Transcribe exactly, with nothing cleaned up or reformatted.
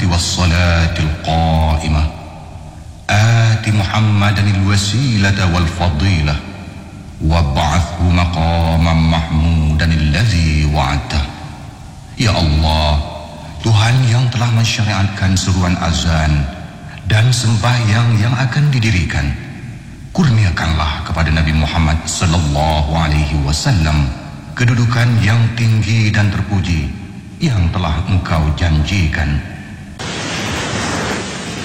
والصلاة القائمة آت محمدا الوسيلة والفضيلة وابعثه مقاما محمودا الذي وعدته. Ya Allah, Tuhan yang telah mensyariatkan seruan azan dan sembahyang yang akan didirikan, kurniakanlah kepada Nabi Muhammad sallallahu alaihi wasallam kedudukan yang tinggi dan terpuji yang telah Engkau janjikan.